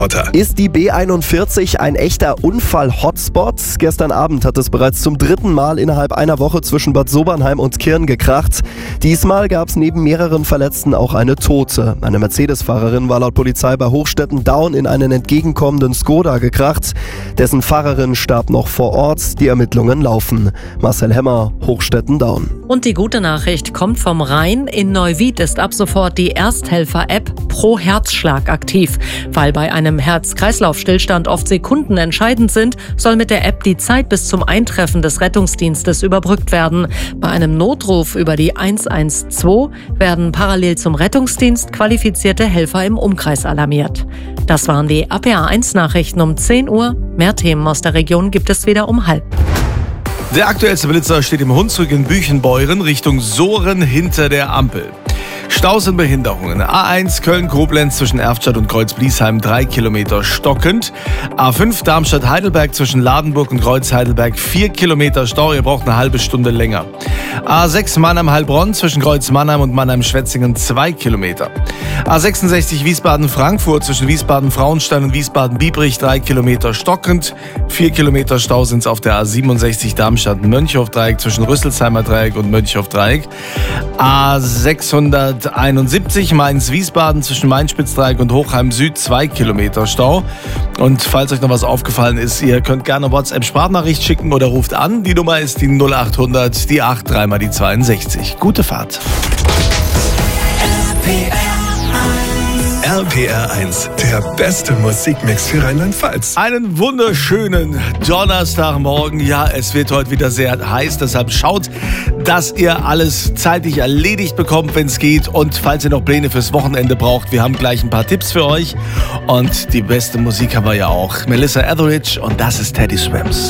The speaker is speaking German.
Ist die B41 ein echter Unfall-Hotspot? Gestern Abend hat es bereits zum 3. Mal innerhalb einer Woche zwischen Bad Sobernheim und Kirn gekracht. Diesmal gab es neben mehreren Verletzten auch eine Tote. Eine Mercedes-Fahrerin war laut Polizei bei Hochstetten-Daun in einen entgegenkommenden Skoda gekracht. Dessen Fahrerin starb noch vor Ort. Die Ermittlungen laufen. Marcel Hemmer, Hochstetten-Daun. Und die gute Nachricht kommt vom Rhein. In Neuwied ist ab sofort die Ersthelfer-App Pro Herzschlag aktiv. Weil bei einem Herz-Kreislauf-Stillstand oft Sekunden entscheidend sind, soll mit der App die Zeit bis zum Eintreffen des Rettungsdienstes überbrückt werden. Bei einem Notruf über die 112 werden parallel zum Rettungsdienst qualifizierte Helfer im Umkreis alarmiert. Das waren die APA1-Nachrichten um 10 Uhr. Mehr Themen aus der Region gibt es wieder um 12:30. Der aktuellste Blitzer steht im Hunsrück in Büchenbeuren Richtung Sohren hinter der Ampel. Staus und Behinderungen. A1 Köln-Koblenz zwischen Erftstadt und Kreuz-Bliesheim 3 Kilometer stockend. A5 Darmstadt-Heidelberg zwischen Ladenburg und Kreuz-Heidelberg 4 Kilometer Stau. Ihr braucht eine halbe Stunde länger. A6 Mannheim-Heilbronn zwischen Kreuz-Mannheim und Mannheim-Schwetzingen 2 Kilometer. A66 Wiesbaden-Frankfurt zwischen Wiesbaden-Frauenstein und Wiesbaden-Biebrich 3 Kilometer stockend. 4 Kilometer Stau sind es auf der A67 Darmstadt-Mönchhof-Dreieck zwischen Rüsselsheimer Dreieck und Mönchhof-Dreieck. A671 Mainz-Wiesbaden zwischen Mainz-Spitzdreieck und Hochheim Süd 2 Kilometer Stau. Und falls euch noch was aufgefallen ist, ihr könnt gerne WhatsApp-Sprachnachricht schicken oder ruft an. Die Nummer ist die 0800, die 83 mal die 62. Gute Fahrt. RPR1, der beste Musikmix für Rheinland-Pfalz. Einen wunderschönen Donnerstagmorgen. Ja, es wird heute wieder sehr heiß, deshalb schaut, dass ihr alles zeitig erledigt bekommt, wenn es geht. Und falls ihr noch Pläne fürs Wochenende braucht, wir haben gleich ein paar Tipps für euch. Und die beste Musik haben wir ja auch. Melissa Etheridge und das ist Teddy Swims.